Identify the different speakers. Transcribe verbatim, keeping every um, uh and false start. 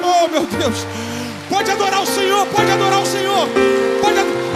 Speaker 1: Oh, meu Deus. Pode adorar o Senhor, pode adorar o Senhor. Pode adorar.